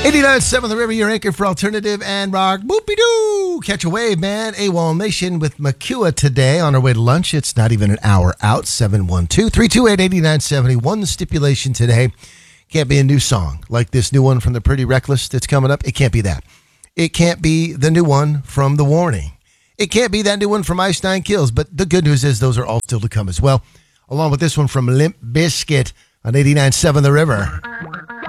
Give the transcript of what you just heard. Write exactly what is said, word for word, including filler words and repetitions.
eighty-nine point seven The River, your anchor for alternative and rock. Boopy-doo! Catch a wave, man. AWOL Nation with Makua today on our way to lunch. It's not even an hour out. seven one two, three two eight, eight nine seven one. The stipulation today, can't be a new song like this new one from the Pretty Reckless that's coming up. It can't be that. It can't be the new one from The Warning. It can't be that new one from Ice Nine Kills. But the good news is those are all still to come as well, along with this one from Limp Bizkit on eighty-nine point seven The River.